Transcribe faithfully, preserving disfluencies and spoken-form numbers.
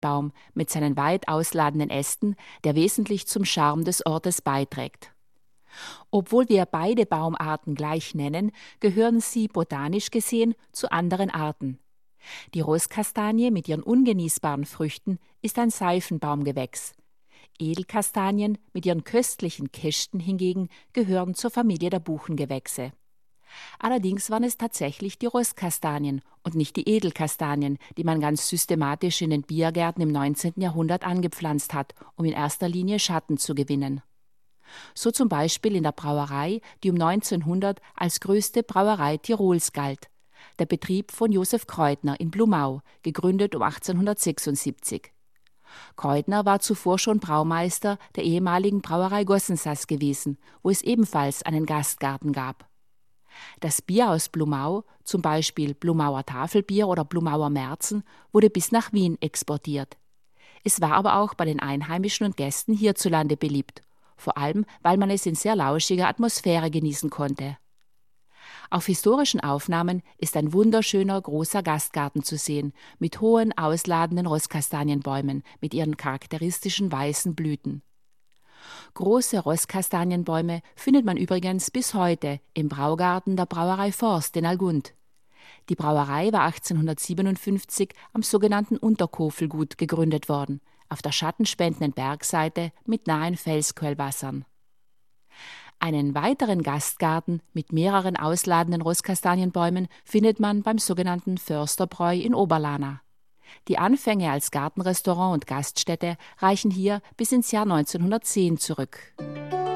Waldbaum mit seinen weit ausladenden Ästen, der wesentlich zum Charme des Ortes beiträgt. Obwohl wir beide Baumarten gleich nennen, gehören sie botanisch gesehen zu anderen Arten. Die Rosskastanie mit ihren ungenießbaren Früchten ist ein Seifenbaumgewächs. Edelkastanien mit ihren köstlichen Kästen hingegen gehören zur Familie der Buchengewächse. Allerdings waren es tatsächlich die Rosskastanien und nicht die Edelkastanien, die man ganz systematisch in den Biergärten im neunzehnten Jahrhundert angepflanzt hat, um in erster Linie Schatten zu gewinnen. So zum Beispiel in der Brauerei, die um neunzehnhundert als größte Brauerei Tirols galt, der Betrieb von Josef Kreutner in Blumau, gegründet um achtzehnhundertsechsundsiebzig. Kreutner war zuvor schon Braumeister der ehemaligen Brauerei Gossensass gewesen, wo es ebenfalls einen Gastgarten gab. Das Bier aus Blumau, zum Beispiel Blumauer Tafelbier oder Blumauer Märzen, wurde bis nach Wien exportiert. Es war aber auch bei den Einheimischen und Gästen hierzulande beliebt, vor allem weil man es in sehr lauschiger Atmosphäre genießen konnte. Auf historischen Aufnahmen ist ein wunderschöner großer Gastgarten zu sehen, mit hohen, ausladenden Rosskastanienbäumen mit ihren charakteristischen weißen Blüten. Große Rosskastanienbäume findet man übrigens bis heute im Braugarten der Brauerei Forst in Algund. Die Brauerei war achtzehnhundertsiebenundfünfzig am sogenannten Unterkofelgut gegründet worden, auf der schattenspendenden Bergseite mit nahen Felsquellwassern. Einen weiteren Gastgarten mit mehreren ausladenden Rosskastanienbäumen findet man beim sogenannten Försterbräu in Oberlana. Die Anfänge als Gartenrestaurant und Gaststätte reichen hier bis ins Jahr neunzehnhundertzehn zurück.